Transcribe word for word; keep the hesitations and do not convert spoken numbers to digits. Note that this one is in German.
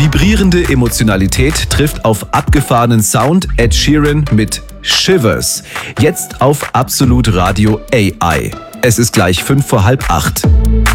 Vibrierende Emotionalität trifft auf abgefahrenen Sound. Ed Sheeran mit Shivers. Jetzt auf Absolut Radio A I. Es ist gleich fünf vor halb acht.